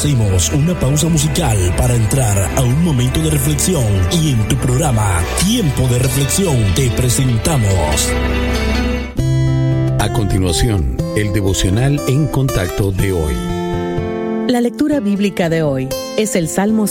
Hacemos una pausa musical para entrar a un momento de reflexión y en tu programa Tiempo de Reflexión te presentamos. A continuación, el devocional en contacto de hoy. La lectura bíblica de hoy es el Salmo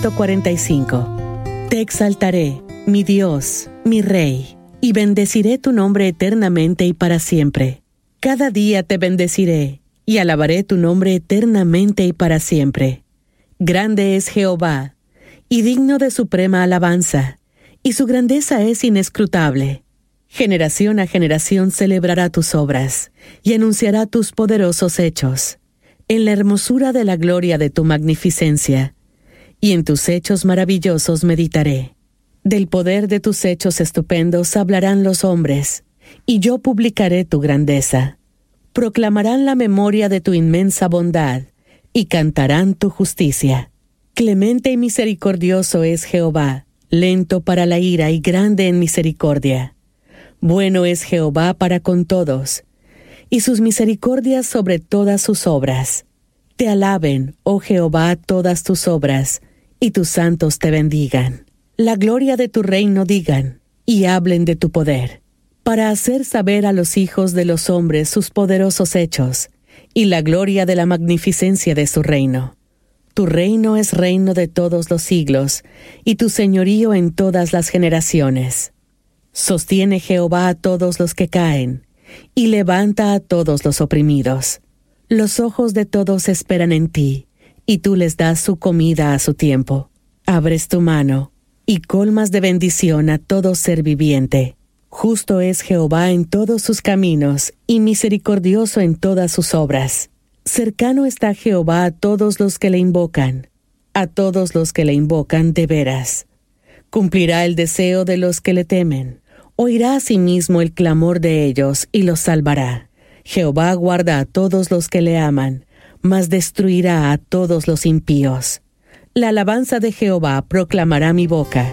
145. Te exaltaré, mi Dios, mi Rey, y bendeciré tu nombre eternamente y para siempre. Cada día te bendeciré y alabaré tu nombre eternamente y para siempre. Grande es Jehová, y digno de suprema alabanza, y su grandeza es inescrutable. Generación a generación celebrará tus obras, y anunciará tus poderosos hechos, en la hermosura de la gloria de tu magnificencia, y en tus hechos maravillosos meditaré. Del poder de tus hechos estupendos hablarán los hombres, y yo publicaré tu grandeza. Proclamarán la memoria de tu inmensa bondad, y cantarán tu justicia. Clemente y misericordioso es Jehová, lento para la ira y grande en misericordia. Bueno es Jehová para con todos, y sus misericordias sobre todas sus obras. Te alaben, oh Jehová, todas tus obras, y tus santos te bendigan. La gloria de tu reino digan, y hablen de tu poder, para hacer saber a los hijos de los hombres sus poderosos hechos, y la gloria de la magnificencia de su reino. Tu reino es reino de todos los siglos, y tu señorío en todas las generaciones. Sostiene Jehová a todos los que caen, y levanta a todos los oprimidos. Los ojos de todos esperan en ti, y tú les das su comida a su tiempo. Abres tu mano, y colmas de bendición a todo ser viviente. Justo es Jehová en todos sus caminos, y misericordioso en todas sus obras. Cercano está Jehová a todos los que le invocan, a todos los que le invocan de veras. Cumplirá el deseo de los que le temen, oirá asimismo el clamor de ellos, y los salvará. Jehová guarda a todos los que le aman, mas destruirá a todos los impíos. La alabanza de Jehová proclamará mi boca,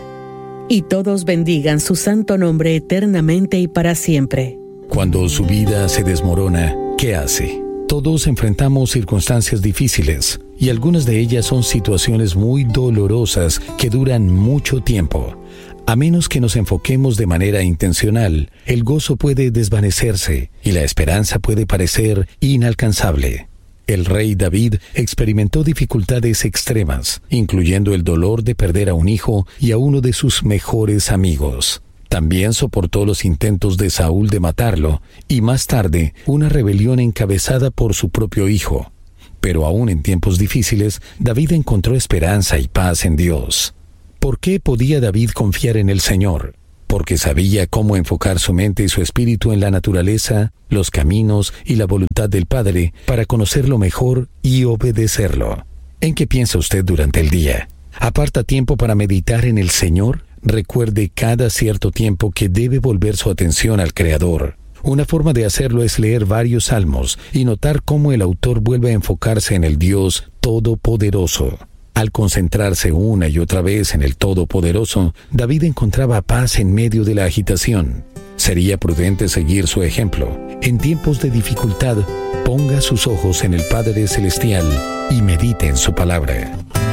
y todos bendigan su santo nombre eternamente y para siempre. Cuando su vida se desmorona, ¿qué hace? Todos enfrentamos circunstancias difíciles, y algunas de ellas son situaciones muy dolorosas que duran mucho tiempo. A menos que nos enfoquemos de manera intencional, el gozo puede desvanecerse y la esperanza puede parecer inalcanzable. El rey David experimentó dificultades extremas, incluyendo el dolor de perder a un hijo y a uno de sus mejores amigos. También soportó los intentos de Saúl de matarlo y más tarde una rebelión encabezada por su propio hijo. Pero aún en tiempos difíciles, David encontró esperanza y paz en Dios. ¿Por qué podía David confiar en el Señor? Porque sabía cómo enfocar su mente y su espíritu en la naturaleza, los caminos y la voluntad del Padre para conocerlo mejor y obedecerlo. ¿En qué piensa usted durante el día? ¿Aparta tiempo para meditar en el Señor? Recuerde cada cierto tiempo que debe volver su atención al Creador. Una forma de hacerlo es leer varios salmos y notar cómo el autor vuelve a enfocarse en el Dios Todopoderoso. Al concentrarse una y otra vez en el Todopoderoso, David encontraba paz en medio de la agitación. Sería prudente seguir su ejemplo. En tiempos de dificultad, ponga sus ojos en el Padre Celestial y medite en su palabra.